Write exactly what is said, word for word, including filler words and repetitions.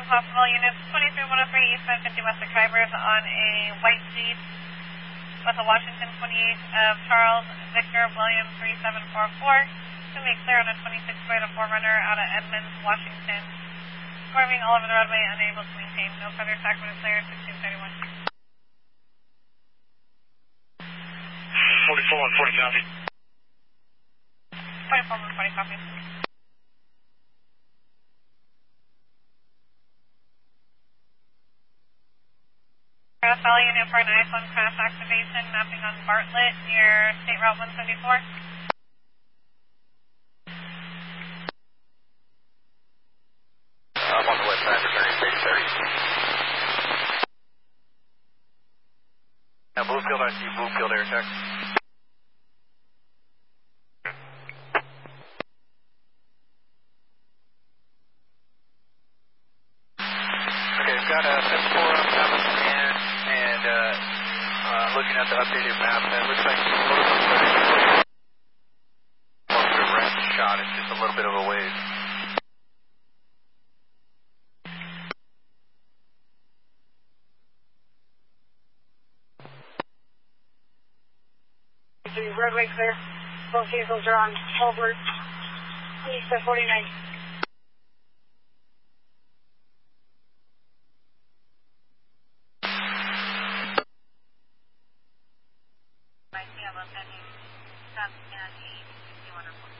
possible units, twenty-three one oh three eastbound fifty west of Kybers on a white Jeep with a Washington twenty-eight of Charles Victor William three seven four four. To make clear on a twenty-six Toyota four runner out of Edmonds, Washington. Swerving all over the roadway, unable to maintain. No further sacrament clear, sixteen thirty-one. forty-four one forty copy. forty-four one forty copy. Grass Valley Unit for an iPhone crash activation, mapping on Bartlett near State Route one seventy-four. I'm on the west side, returning state thirty. Yeah, Bluefield, I see Bluefield air check. Okay, we've got a fifty-four on the map scan, and uh, uh, looking at the updated map, it looks like it's a little bit closer to range shot. It's just a little bit of a ways. Roadway clear. Both vehicles are on Holbert, east of forty-nine. My C L O pending, South County, sixty-one or